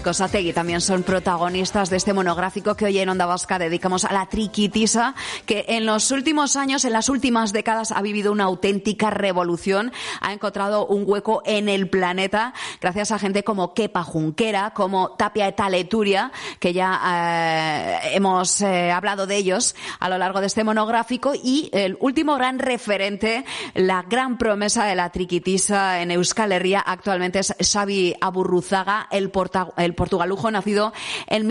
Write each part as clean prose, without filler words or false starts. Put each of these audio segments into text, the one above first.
Arcosategui también son protagonistas de este monográfico que hoy en Onda Vasca dedicamos a la triquitisa, que en los últimos años, en las últimas décadas, ha vivido una auténtica revolución, ha encontrado un hueco en el planeta gracias a gente como Kepa Junquera, como Tapia eta Leturia, que ya hemos hablado de ellos a lo largo de este monográfico, y el último gran referente, la gran promesa de la triquitisa en Euskal Herria actualmente es Xabi Aburruzaga, el portugalujo nacido en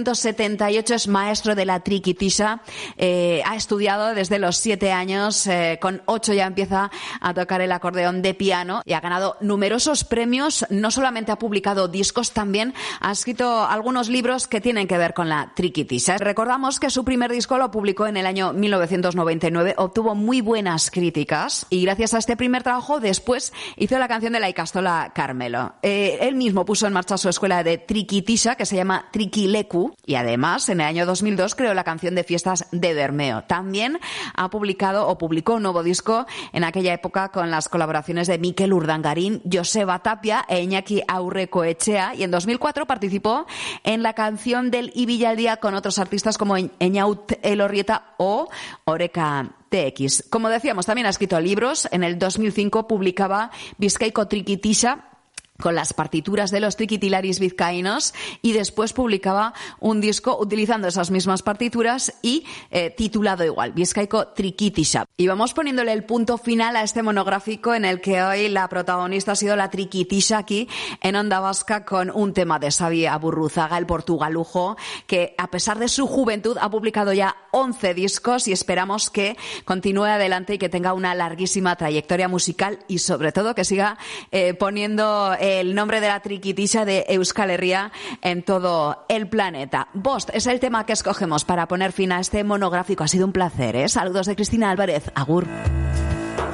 1978, es maestro de la triquitisa, ha estudiado desde los 7 años, con 8 ya empieza a tocar el acordeón de piano y ha ganado numerosos premios. No solamente ha publicado discos, también ha escrito algunos libros que tienen que ver con la triquitisa. Recordamos que su primer disco lo publicó en el año 1999, obtuvo muy buenas críticas y gracias a este primer trabajo después hizo la canción de la Ikastola Carmelo. Él mismo puso en marcha su escuela de triquitisa que se llama Triquileku y además en el año 2002 creó la canción de fiestas de Bermeo. También ha publicó un nuevo disco en aquella época con las colaboraciones de Mikel Urdangarín, Joseba Tapia e Iñaki Aurrekoetxea, y en 2004 participó en la canción del Ibilaldia con otros artistas como Eñaut Elorrieta o Oreka TX. Como decíamos, también ha escrito libros. En el 2005 publicaba Bizkaiko Trikitisa con las partituras de los triquitilaris vizcaínos y después publicaba un disco utilizando esas mismas partituras y titulado igual, Bizkaiko Trikitisa. Y vamos poniéndole el punto final a este monográfico en el que hoy la protagonista ha sido la triquitisa aquí en Onda Vasca con un tema de Xabi Aburruzaga, el portugalujo, que a pesar de su juventud ha publicado ya 11 discos y esperamos que continúe adelante y que tenga una larguísima trayectoria musical y sobre todo que siga poniendo el nombre de la triquitisa de Euskal Herria en todo el planeta. Bost es el tema que escogemos para poner fin a este monográfico. Ha sido un placer, ¿eh? Saludos de Cristina Álvarez. Agur.